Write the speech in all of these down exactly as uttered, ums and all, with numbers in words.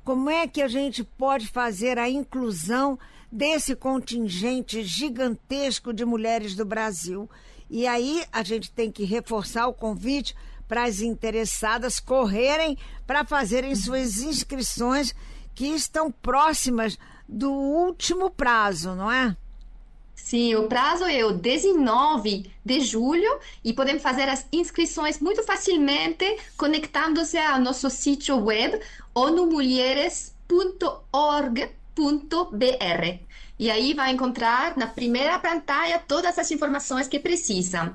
como é que a gente pode fazer a inclusão desse contingente gigantesco de mulheres do Brasil. E aí a gente tem que reforçar o convite para as interessadas correrem para fazerem suas inscrições, que estão próximas do último prazo, não é? Sim, o prazo é o dezenove de julho e podem fazer as inscrições muito facilmente conectando-se ao nosso sítio web onu mulheres ponto org ponto br. E aí vai encontrar na primeira pantalla todas as informações que precisam.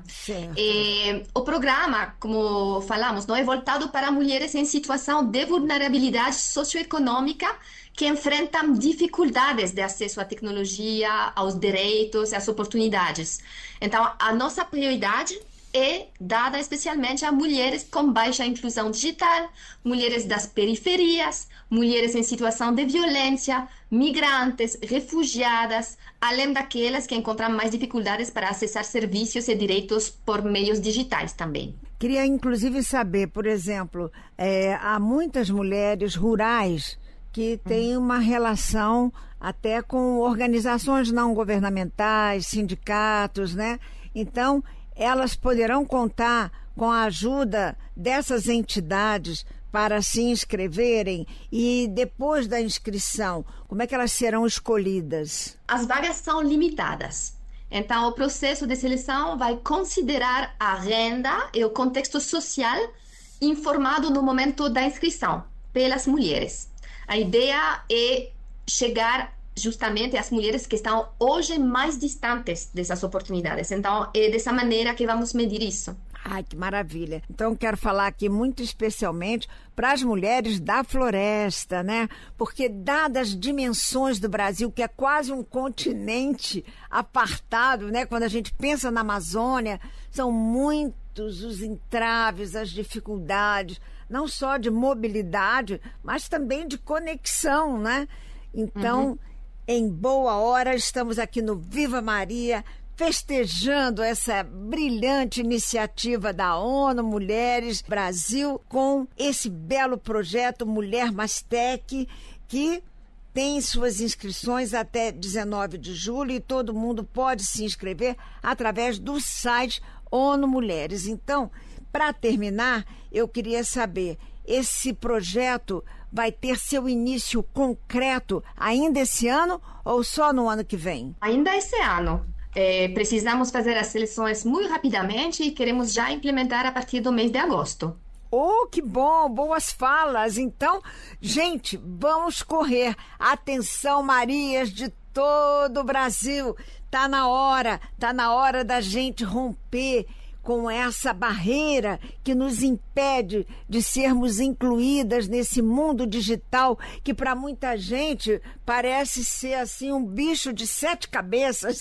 É, o programa, como falamos, não é voltado para mulheres em situação de vulnerabilidade socioeconômica que enfrentam dificuldades de acesso à tecnologia, aos direitos e às oportunidades. Então, a nossa prioridade é dada especialmente a mulheres com baixa inclusão digital, mulheres das periferias, mulheres em situação de violência, migrantes, refugiadas, além daquelas que encontram mais dificuldades para acessar serviços e direitos por meios digitais também. Queria inclusive saber, por exemplo, é, há muitas mulheres rurais que têm uma relação até com organizações não governamentais, sindicatos, né? Então, elas poderão contar com a ajuda dessas entidades para se inscreverem, e depois da inscrição, como é que elas serão escolhidas? As vagas são limitadas. Então, o processo de seleção vai considerar a renda e o contexto social informado no momento da inscrição pelas mulheres. A ideia é chegar justamente às mulheres que estão hoje mais distantes dessas oportunidades. Então, é dessa maneira que vamos medir isso. Ai, que maravilha. Então, quero falar aqui muito especialmente para as mulheres da floresta, né? Porque, dadas as dimensões do Brasil, que é quase um continente apartado, né? Quando a gente pensa na Amazônia, são muitos os entraves, as dificuldades, não só de mobilidade, mas também de conexão, né? Então, uhum. Em boa hora, estamos aqui no Viva Maria, festejando essa brilhante iniciativa da ONU Mulheres Brasil com esse belo projeto Mulher Mais Tech, que tem suas inscrições até dezenove de julho e todo mundo pode se inscrever através do site ONU Mulheres. Então, para terminar, eu queria saber, esse projeto vai ter seu início concreto ainda esse ano ou só no ano que vem? Ainda esse ano. É, precisamos fazer as seleções muito rapidamente e queremos já implementar a partir do mês de agosto. Oh, que bom! Boas falas! Então, gente, vamos correr. Atenção, Marias de todo o Brasil. Tá na hora, tá na hora da gente romper com essa barreira que nos impede de sermos incluídas nesse mundo digital que para muita gente parece ser assim um bicho de sete cabeças.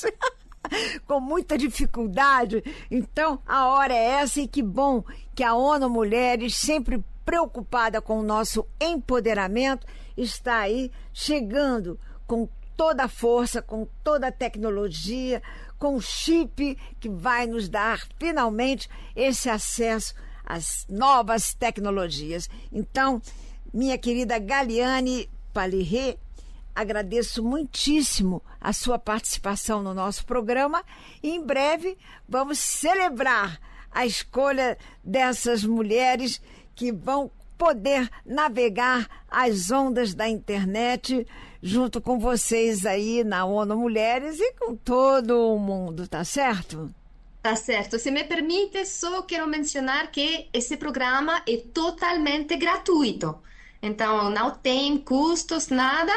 Com muita dificuldade. Então, a hora é essa e que bom que a ONU Mulheres, sempre preocupada com o nosso empoderamento, está aí chegando com toda a força, com toda a tecnologia, com o chip que vai nos dar finalmente esse acesso às novas tecnologias. Então, minha querida Galiane Palirré, agradeço muitíssimo a sua participação no nosso programa e em breve vamos celebrar a escolha dessas mulheres que vão poder navegar as ondas da internet junto com vocês aí na ONU Mulheres e com todo o mundo, tá certo? Tá certo. Se me permite, só quero mencionar que esse programa é totalmente gratuito. Então, não tem custos, nada,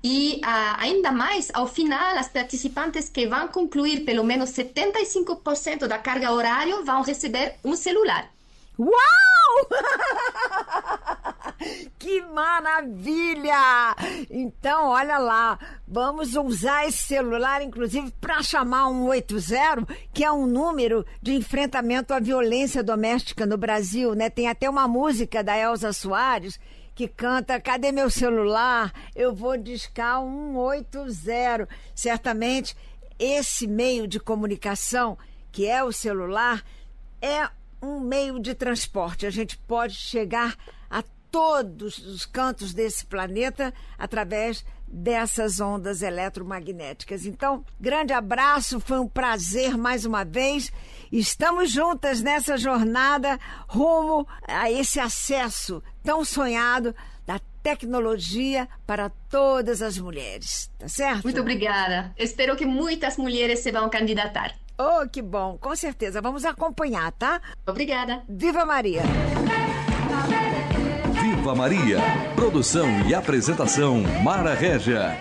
e ah, ainda mais, ao final, as participantes que vão concluir pelo menos setenta e cinco por cento da carga horária vão receber um celular. Uau! Que maravilha! Então, olha lá, vamos usar esse celular, inclusive, para chamar um oito zero, que é um número de enfrentamento à violência doméstica no Brasil, né? Tem até uma música da Elza Soares que canta, cadê meu celular? Eu vou discar um oito zero. Certamente, esse meio de comunicação, que é o celular, é um meio de transporte. A gente pode chegar a todos os cantos desse planeta através dessas ondas eletromagnéticas. Então, grande abraço, foi um prazer mais uma vez. Estamos juntas nessa jornada rumo a esse acesso tão sonhado da tecnologia para todas as mulheres, tá certo? Muito obrigada. Espero que muitas mulheres se vão candidatar. Oh, que bom, com certeza. Vamos acompanhar, tá? Obrigada. Viva Maria! Viva Maria! Produção e apresentação, Mara Régia.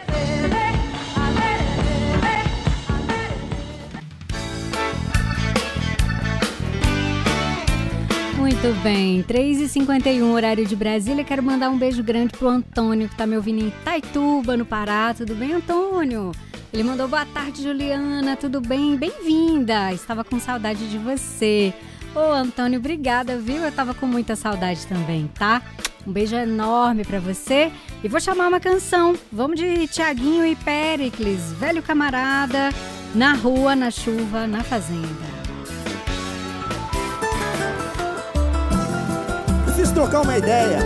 Muito bem, três e cinquenta e um, horário de Brasília. Quero mandar um beijo grande pro Antônio, que está me ouvindo em Itaituba, no Pará. Tudo bem, Antônio? Ele mandou boa tarde, Juliana. Tudo bem? Bem-vinda. Estava com saudade de você. Ô, Antônio, obrigada, viu? Eu estava com muita saudade também, tá? Um beijo enorme para você. E vou chamar uma canção. Vamos de Tiaguinho e Péricles, velho camarada, na rua, na chuva, na fazenda. Preciso trocar uma ideia.